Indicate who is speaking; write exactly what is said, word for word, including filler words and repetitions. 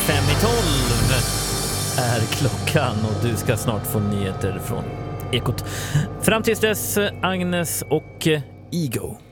Speaker 1: Fem i tolv är klockan och du ska snart få nyheter från Ekot. Fram tills dess, Agnes och Ego.